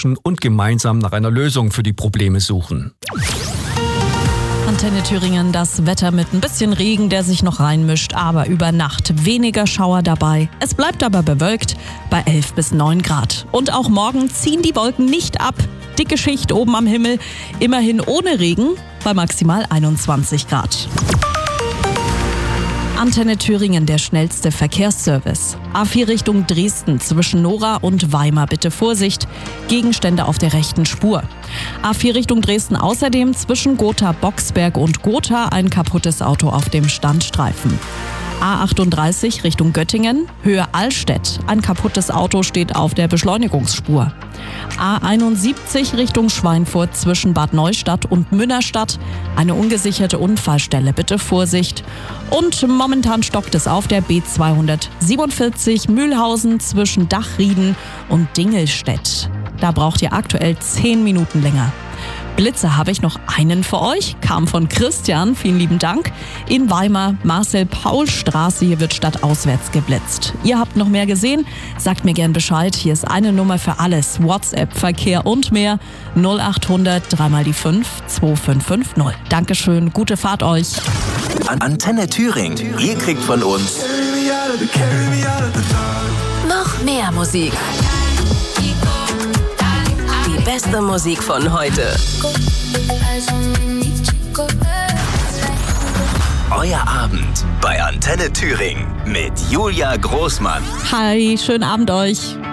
austauschen und gemeinsam nach einer Lösung für die Probleme suchen. Antenne Thüringen, das Wetter mit ein bisschen Regen, der sich noch reinmischt, aber über Nacht weniger Schauer dabei. Es bleibt aber bewölkt bei 11 bis 9 Grad. Und auch morgen ziehen die Wolken nicht ab. Dicke Schicht oben am Himmel, immerhin ohne Regen bei maximal 21 Grad. Antenne Thüringen, der schnellste Verkehrsservice. A4 Richtung Dresden zwischen Nora und Weimar, bitte Vorsicht, Gegenstände auf der rechten Spur. A4 Richtung Dresden außerdem zwischen Gotha-Boxberg und Gotha ein kaputtes Auto auf dem Standstreifen. A38 Richtung Göttingen, Höhe Allstedt. Ein kaputtes Auto steht auf der Beschleunigungsspur. A71 Richtung Schweinfurt zwischen Bad Neustadt und Münnerstadt. Eine ungesicherte Unfallstelle, bitte Vorsicht. Und momentan stockt es auf der B247 Mühlhausen zwischen Dachrieden und Dingelstedt. Da braucht ihr aktuell 10 Minuten länger. Blitze habe ich noch einen für euch, kam von Christian, vielen lieben Dank. In Weimar, Marcel-Paul-Straße, hier wird stadtauswärts geblitzt. Ihr habt noch mehr gesehen? Sagt mir gern Bescheid, hier ist eine Nummer für alles, WhatsApp, Verkehr und mehr, 0800 3 mal die 5 2550. Dankeschön, gute Fahrt euch. Antenne Thüringen, ihr kriegt von uns noch mehr Musik. Die beste Musik von heute. Euer Abend bei Antenne Thüringen mit Julia Großmann. Hi, schönen Abend euch.